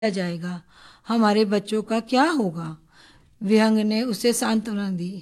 जाएगा, हमारे बच्चों का क्या होगा। विहंग ने उसे सांत्वना दी,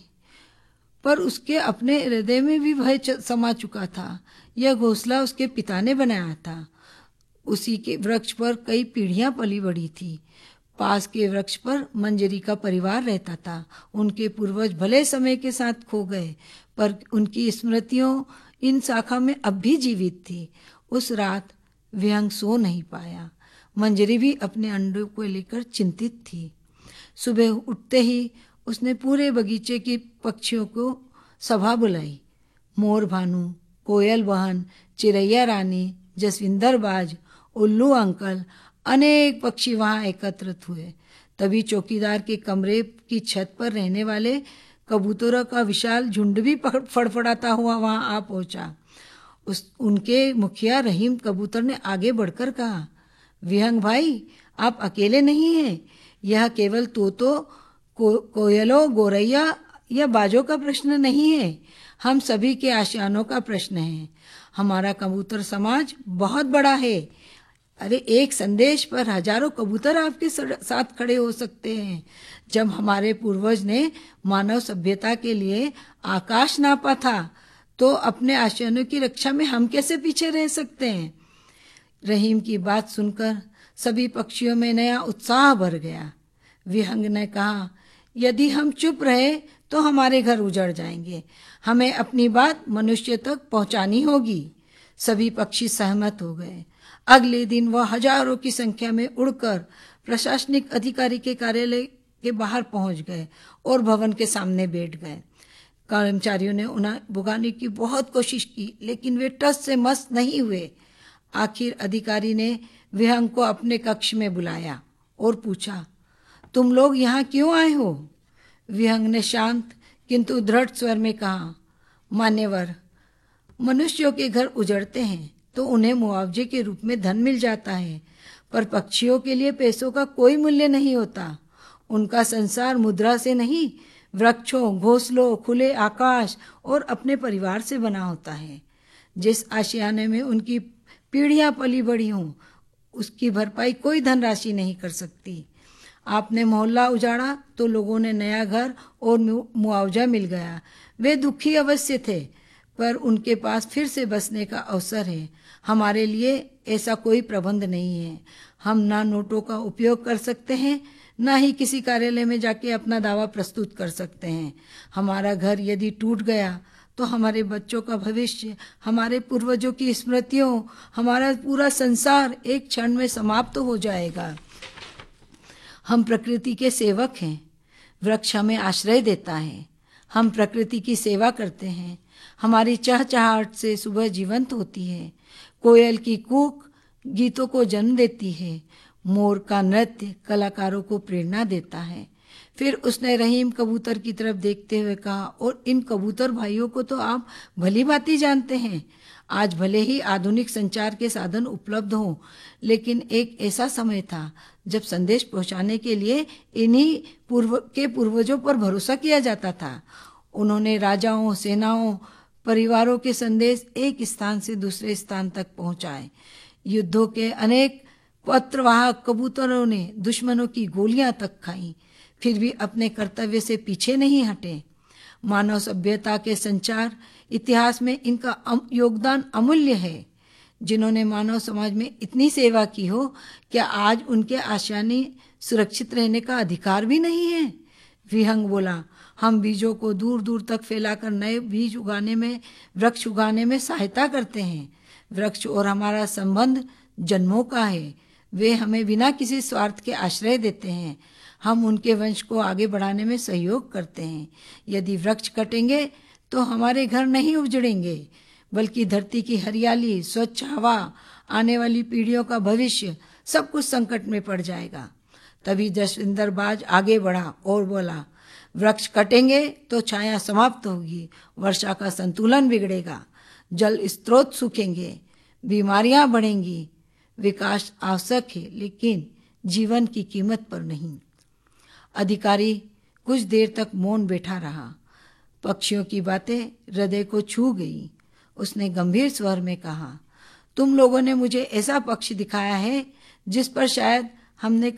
पर उसके अपने हृदय में भी भय समा चुका था। यह घोंसला उसके पिता ने बनाया था। उसी के वृक्ष पर कई पीढ़ियां पली बढ़ी थी। पास के वृक्ष पर मंजरी का परिवार रहता था। उनके पूर्वज भले समय के साथ खो गए, पर उनकी स्मृतियों इन शाखा में अब भी जीवित थी। उस रात विहंग सो नहीं पाया। मंजरी भी अपने अंडों को लेकर चिंतित थी। सुबह उठते ही उसने पूरे बगीचे के पक्षियों को सभा बुलाई। मोर भानु, कोयल बहन, चिड़ैया रानी, जसविंदर बाज, उल्लू अंकल, अनेक पक्षी वहां एकत्रित हुए। तभी चौकीदार के कमरे की छत पर रहने वाले कबूतरों का विशाल झुंड भी फड़फड़ाता हुआ वहां आ पहुंचा। उनके मुखिया रहीम कबूतर ने आगे बढ़कर कहा, विहंग भाई, आप अकेले नहीं हैं। यह केवल तोतों, कोयलों, गोरैया या बाजों का प्रश्न नहीं है, हम सभी के आशियानों का प्रश्न है। हमारा कबूतर समाज बहुत बड़ा है। अरे, एक संदेश पर हजारों कबूतर आपके साथ खड़े हो सकते हैं। जब हमारे पूर्वज ने मानव सभ्यता के लिए आकाश नापा था, तो अपने आशियानों की रक्षा में हम कैसे पीछे रह सकते हैं। रहीम की बात सुनकर सभी पक्षियों में नया उत्साह भर गया। विहंग ने कहा, यदि हम चुप रहे तो हमारे घर उजड़ जाएंगे। हमें अपनी बात मनुष्य तक पहुंचानी होगी। सभी पक्षी सहमत हो गए। अगले दिन वह हजारों की संख्या में उड़कर प्रशासनिक अधिकारी के कार्यालय के बाहर पहुंच गए और भवन के सामने बैठ गए। कर्मचारियों ने उन्हें भगाने की बहुत कोशिश की, लेकिन वे टस से मस नहीं हुए। आखिर अधिकारी ने विहंग को अपने कक्ष में बुलाया और पूछा, तुम लोग यहाँ क्यों आए हो। विहंग ने शांत किंतु दृढ़ स्वर में कहा, मान्यवर, मनुष्यों के घर उजड़ते हैं तो उन्हें मुआवजे के रूप में धन मिल जाता है, पर पक्षियों के लिए पैसों का कोई मूल्य नहीं होता। उनका संसार मुद्रा से नहीं, वृक्षों, घोंसलों, खुले आकाश और अपने परिवार से बना होता है। जिस आशियाने में उनकी पीढ़ियां पली बढ़ी हों, उसकी भरपाई कोई धनराशि नहीं कर सकती। आपने मोहल्ला उजाड़ा तो लोगों ने नया घर और मुआवजा मिल गया। वे दुखी अवश्य थे, पर उनके पास फिर से बसने का अवसर है। हमारे लिए ऐसा कोई प्रबंध नहीं है। हम ना नोटों का उपयोग कर सकते हैं, ना ही किसी कार्यालय में जाके अपना दावा प्रस्तुत कर सकते हैं। हमारा घर यदि टूट गया तो हमारे बच्चों का भविष्य, हमारे पूर्वजों की स्मृतियों, हमारा पूरा संसार एक क्षण में समाप्त हो जाएगा। हम प्रकृति के सेवक हैं। वृक्ष हमें आश्रय देता है। हम प्रकृति की सेवा करते हैं। हमारी चहचहाहट से सुबह जीवंत होती है। कोयल की कूक गीतों को जन्म देती है। मोर का नृत्य कलाकारों को प्रेरणा देता है। फिर उसने रहीम कबूतर की तरफ देखते हुए कहा, और इन कबूतर भाइयों को तो आप भली भांति जानते हैं। आज भले ही आधुनिक संचार के साधन उपलब्ध हों, लेकिन एक ऐसा समय था जब संदेश पहुंचाने के लिए इन्हीं पूर्वजों पर भरोसा किया जाता था। उन्होंने राजाओं, सेनाओं, परिवारों के संदेश एक स्थान से दूसरे स्थान तक पहुंचाए। युद्धों के अनेक पत्रवाहक कबूतरों ने दुश्मनों की गोलियां तक खाई, फिर भी अपने कर्तव्य से पीछे नहीं हटे। मानव सभ्यता के संचार इतिहास में इनका योगदान अमूल्य है। जिन्होंने मानव समाज में इतनी सेवा की हो, क्या आज उनके आशियाने सुरक्षित रहने का अधिकार भी नहीं है। विहंग बोला, हम बीजों को दूर दूर तक फैलाकर नए बीज उगाने में, वृक्ष उगाने में सहायता करते हैं। वृक्ष और हमारा संबंध जन्मों का है। वे हमें बिना किसी स्वार्थ के आश्रय देते हैं। हम उनके वंश को आगे बढ़ाने में सहयोग करते हैं। यदि वृक्ष कटेंगे तो हमारे घर नहीं उजड़ेंगे, बल्कि धरती की हरियाली, स्वच्छ हवा, आने वाली पीढ़ियों का भविष्य, सब कुछ संकट में पड़ जाएगा। तभी जसविंदर बाज आगे बढ़ा और बोला, वृक्ष कटेंगे तो छाया समाप्त होगी, वर्षा का संतुलन बिगड़ेगा, जल स्रोत सूखेंगे, बीमारियां बढ़ेंगी। विकास आवश्यक है, लेकिन जीवन की कीमत पर नहीं। अधिकारी कुछ देर तक मौन बैठा रहा। पक्षियों की बातें हृदय को छू गई। उसने गंभीर स्वर में कहा, तुम लोगों ने मुझे ऐसा पक्षी दिखाया है जिस पर शायद हमने